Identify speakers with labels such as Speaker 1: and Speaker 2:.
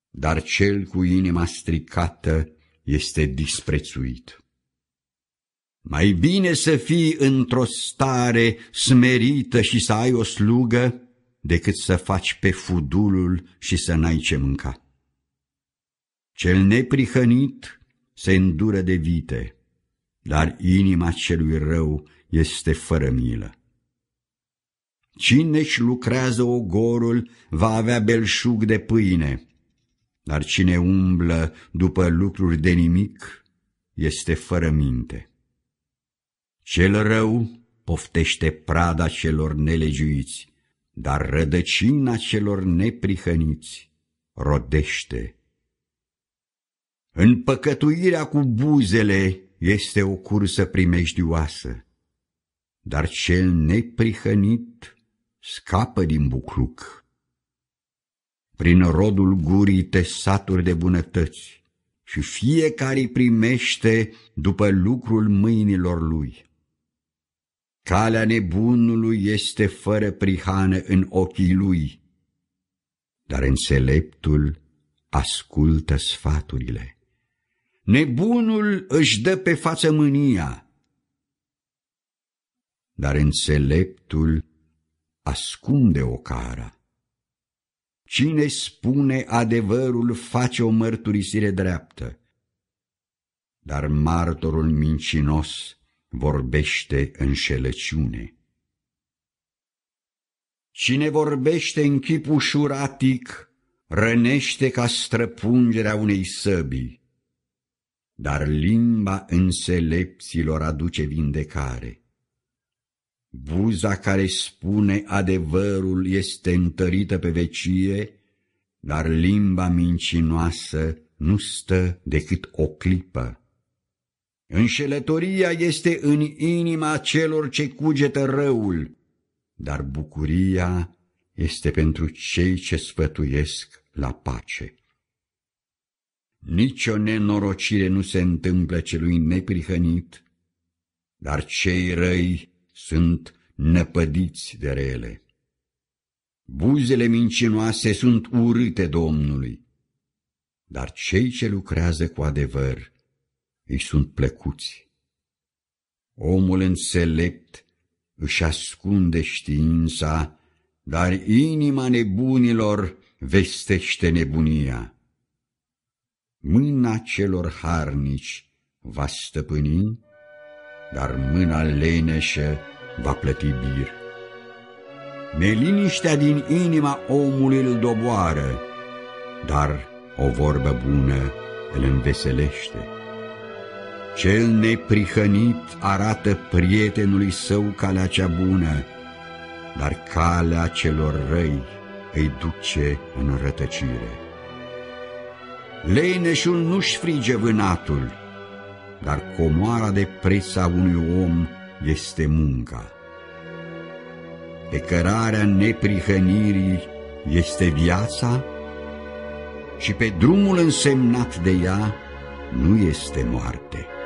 Speaker 1: dar cel cu inima stricată este disprețuit. Mai bine să fii într-o stare smerită și să ai o slugă, decât să faci pe fudulul și să n-ai ce mânca. Cel neprihănit se îndură de vite, dar inima celui rău este fără milă. Cine-și lucrează ogorul va avea belșug de pâine, dar cine umblă după lucruri de nimic este fără minte. Cel rău poftește prada celor nelegiuiți, dar rădăcina celor neprihăniți rodește. Împăcătuirea cu buzele este o cursă primejdioasă, dar cel neprihănit scapă din bucluc. Prin rodul gurii te saturi de bunătăți și fiecare primește după lucrul mâinilor lui. Calea nebunului este fără prihană în ochii lui, dar înțeleptul ascultă sfaturile. Nebunul își dă pe față mânia, dar înțeleptul ascunde ocara. Cine spune adevărul face o mărturisire dreaptă, dar martorul mincinos vorbește înșelăciune. Cine vorbește în chip ușuratic rănește ca străpungerea unei săbii, dar limba înțelepților aduce vindecare. Buza care spune adevărul este întărită pe vecie, dar limba mincinoasă nu stă decât o clipă. Înșelătoria este în inima celor ce cugetă răul, dar bucuria este pentru cei ce sfătuiesc la pace. Nici o nenorocire nu se întâmplă celui neprihănit, dar cei răi sunt năpădiți de rele. Buzele mincinoase sunt urâte Domnului, dar cei ce lucrează cu adevăr îi sunt plăcuți. Omul înțelept își ascunde știința, dar inima nebunilor vestește nebunia. Mâna celor harnici va stăpâni, dar mâna leneșă va plăti bir. Neliniștea din inima omului îl doboară, dar o vorbă bună îl înveselește. Cel neprihănit arată prietenului său calea cea bună, dar calea celor răi îi duce în rătăcire. Leneșul nu-și frige vânatul, dar comoara de preț a unui om este munca. Pe cărarea neprihănirii este viața și pe drumul însemnat de ea nu este moarte.